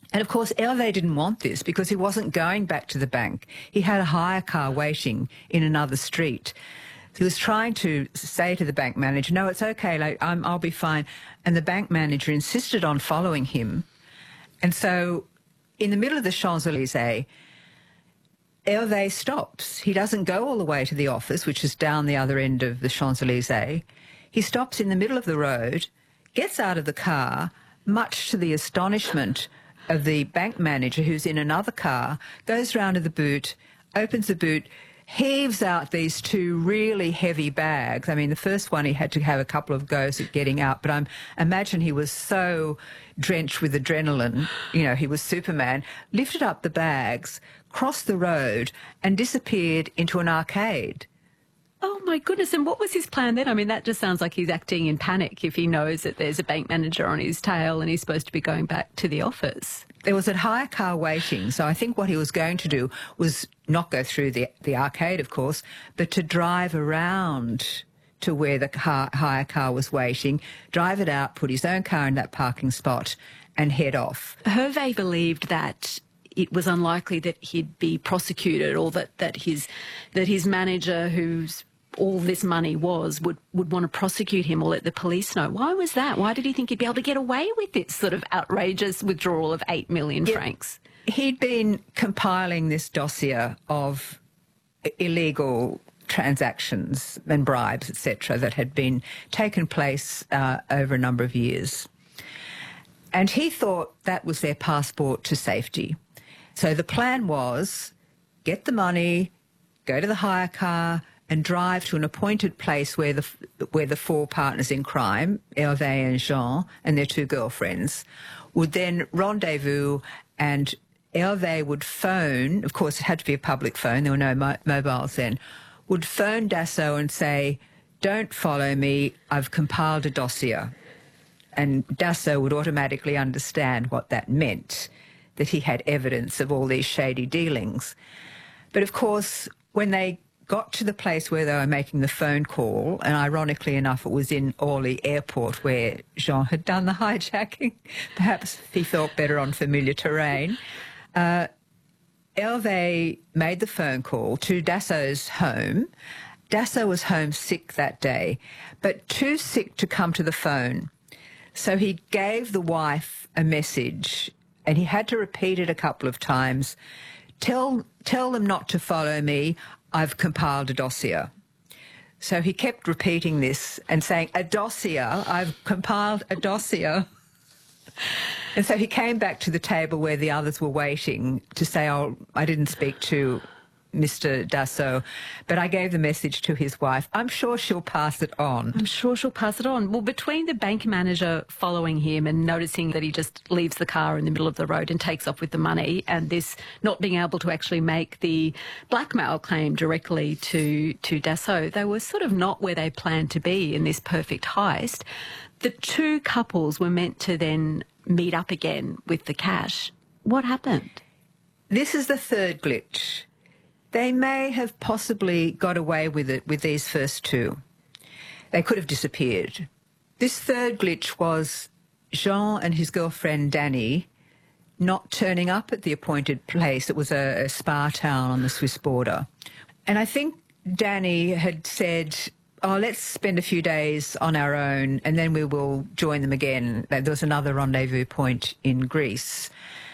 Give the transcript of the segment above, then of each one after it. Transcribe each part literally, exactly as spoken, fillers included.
And, of course, Hervé didn't want this because he wasn't going back to the bank. He had a hire car waiting in another street. He was trying to say to the bank manager, no, it's okay, like, I'm, I'll be fine. And the bank manager insisted on following him. And so in the middle of the Champs-Élysées, Hervé stops. He doesn't go all the way to the office, which is down the other end of the Champs-Élysées. He stops in the middle of the road, gets out of the car, much to the astonishment of the bank manager, who's in another car, goes round to the boot, opens the boot, heaves out these two really heavy bags. I mean, the first one he had to have a couple of goes at getting out, but I imagine he was so drenched with adrenaline, you know, he was Superman, lifted up the bags, crossed the road and disappeared into an arcade. Oh, my goodness. And what was his plan then? I mean, that just sounds like he's acting in panic if he knows that there's a bank manager on his tail and he's supposed to be going back to the office. There was a hire car waiting, so I think what he was going to do was not go through the, the arcade, of course, but to drive around to where the car, hire car was waiting, drive it out, put his own car in that parking spot and head off. Hervé believed that it was unlikely that he'd be prosecuted, or that, that his that his manager, whose all this money was, would, would want to prosecute him or let the police know. Why was that? Why did he think he'd be able to get away with this sort of outrageous withdrawal of eight million yeah, francs? He'd been compiling this dossier of illegal transactions and bribes, et cetera, that had been taken place uh, over a number of years. And he thought that was their passport to safety. So the plan was get the money, go to the hire car and drive to an appointed place where the where the four partners in crime, Hervé and Jean and their two girlfriends, would then rendezvous, and Hervé would phone, of course it had to be a public phone, there were no mo mobiles then, would phone Dassault and say, don't follow me, I've compiled a dossier. And Dassault would automatically understand what that meant, that he had evidence of all these shady dealings. But of course, when they got to the place where they were making the phone call, and ironically enough, it was in Orly Airport where Jean had done the hijacking. Perhaps he felt better on familiar terrain. Uh, Hervé made the phone call to Dassault's home. Dassault was homesick that day, but too sick to come to the phone. So he gave the wife a message, and he had to repeat it a couple of times. Tell, tell them not to follow me. I've compiled a dossier. So he kept repeating this and saying, a dossier, I've compiled a dossier. And so he came back to the table where the others were waiting to say, oh, I didn't speak to Mister Dassault, but I gave the message to his wife. I'm sure she'll pass it on. I'm sure she'll pass it on. Well, between the bank manager following him and noticing that he just leaves the car in the middle of the road and takes off with the money, and this not being able to actually make the blackmail claim directly to, to Dassault, they were sort of not where they planned to be in this perfect heist. The two couples were meant to then meet up again with the cash. What happened? This is the third glitch. They may have possibly got away with it with these first two. They could have disappeared. This third glitch was Jean and his girlfriend Danny not turning up at the appointed place. It was a, a spa town on the Swiss border. And I think Danny had said, oh, let's spend a few days on our own and then we will join them again. There was another rendezvous point in Greece.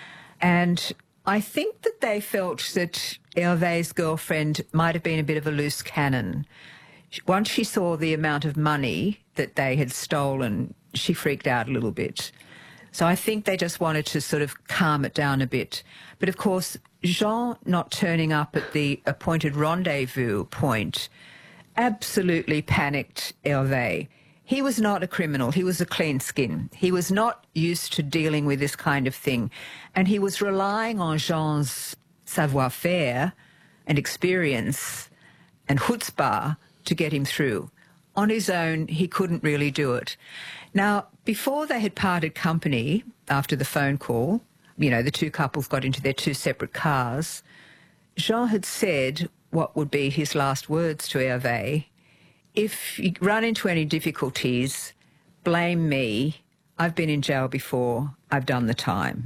And I think that they felt that Hervé's girlfriend might have been a bit of a loose cannon. Once she saw the amount of money that they had stolen, she freaked out a little bit. So I think they just wanted to sort of calm it down a bit. But of course, Jean not turning up at the appointed rendezvous point absolutely panicked Hervé. He was not a criminal. He was a clean skin. He was not used to dealing with this kind of thing. And he was relying on Jean's savoir-faire and experience and chutzpah to get him through. On his own, he couldn't really do it. Now, before they had parted company, after the phone call, you know, the two couples got into their two separate cars, Jean had said what would be his last words to Hervé: if you run into any difficulties, blame me. I've been in jail before. I've done the time.